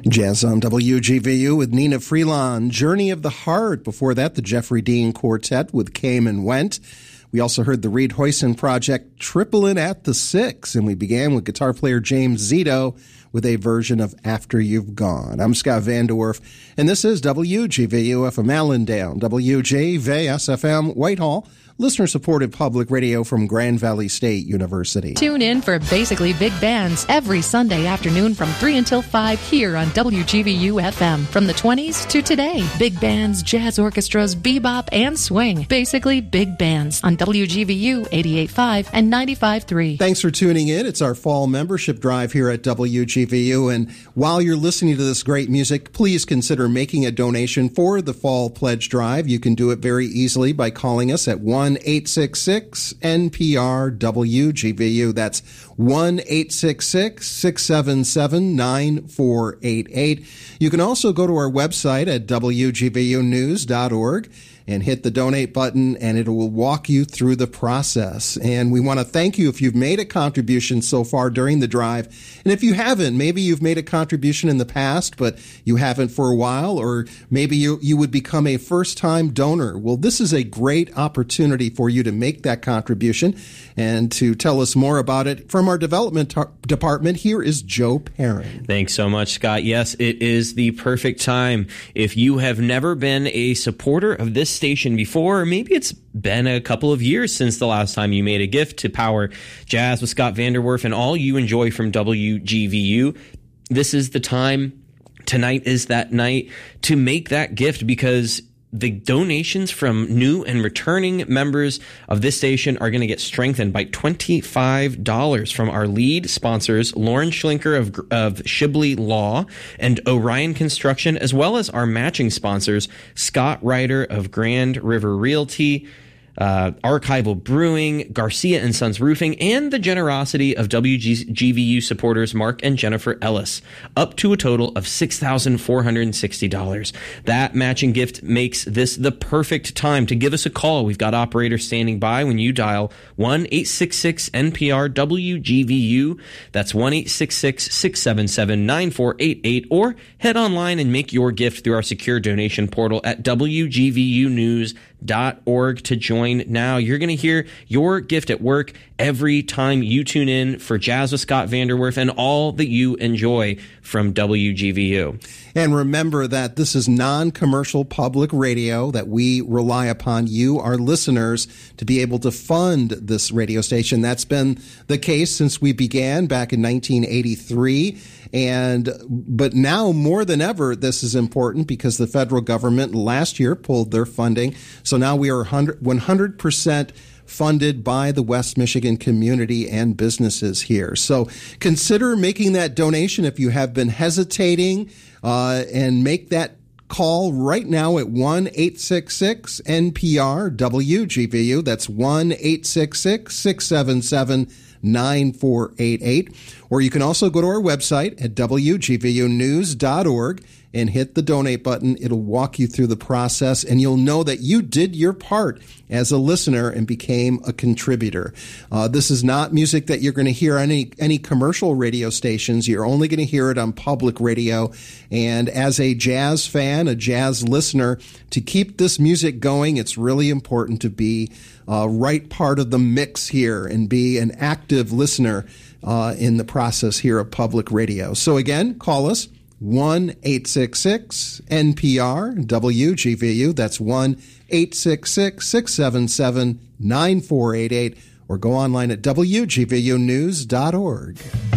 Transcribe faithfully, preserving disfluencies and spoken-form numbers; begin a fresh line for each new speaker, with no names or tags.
Jazz on W G V U with Nina Freelon, Journey of the Heart. Before that, the Jeffrey Dean Quartet with Came and Went. We also heard the Reed Hoyson Project, Triplin' at the Six, and we began with guitar player James Zito with a version of After You've Gone. I'm Scott Vanderwerf, and this is W G V U F M Allendale, W J V S F M Whitehall, listener-supported public radio from Grand Valley State University.
Tune in for Basically Big Bands every Sunday afternoon from three until five here on W G V U F M. From the twenties to today, big bands, jazz orchestras, bebop, and swing. Basically Big Bands on W G V U eighty-eight point five and ninety-five point three.
Thanks for tuning in. It's our fall membership drive here at W G V U, and while you're listening to this great music, please consider making a donation for the fall pledge drive. You can do it very easily by calling us at one eight six six N P R W G V U. That's one eight six six, six seven seven, nine four eight eight. You can also go to our website at W G V U news dot org and hit the donate button, and it will walk you through the process. And we want to thank you if you've made a contribution so far during the drive. And if you haven't, maybe you've made a contribution in the past, but you haven't for a while, or maybe you, you would become a first-time donor. Well, this is a great opportunity for you to make that contribution. And to tell us more about it from our development tar- department, here is Joe Perrin.
Thanks so much, Scott. Yes, it is the perfect time. If you have never been a supporter of this station before, or maybe it's been a couple of years since the last time you made a gift to power Jazz with Scott Vanderwerf and all you enjoy from W G V U, this is the time. Tonight is that night to make that gift, because the donations from new and returning members of this station are going to get strengthened by twenty-five dollars from our lead sponsors, Lauren Schlinker of, of Shibley Law and Orion Construction, as well as our matching sponsors, Scott Ryder of Grand River Realty, Uh, Archival Brewing, Garcia and Sons Roofing, and the generosity of W G V U supporters Mark and Jennifer Ellis, up to a total of six thousand four hundred sixty dollars. That matching gift makes this the perfect time to give us a call. We've got operators standing by when you dial one eight six six N P R W G V U. That's one eight six six, six seven seven, nine four eight eight, or head online and make your gift through our secure donation portal at W G V U news dot org to join now. You're going to hear your gift at work every time you tune in for Jazz with Scott Vanderwerf and all that you enjoy from W G V U.
And remember that this is non-commercial public radio, that we rely upon you, our listeners, to be able to fund this radio station. That's been the case since we began back in nineteen eighty-three. And but now more than ever, this is important because the federal government last year pulled their funding. So now we are one hundred percent funded by the West Michigan community and businesses here. So consider making that donation if you have been hesitating, uh, and make that call right now at one eight six six N P R W G V U. That's one eight six six, six seven seven, nine four eight eight. Or you can also go to our website at W G V U news dot org and hit the donate button. It'll walk you through the process, and you'll know that you did your part as a listener and became a contributor. Uh, this is not music that you're going to hear on any, any commercial radio stations. You're only going to hear it on public radio. And as a jazz fan, a jazz listener, to keep this music going, it's really important to be uh, right part of the mix here and be an active listener uh, in the process here of public radio. So again, call us. one eight six six N P R W G V U. That's one eight six six, six seven seven, nine four eight eight. Or go online at W G V U news dot org.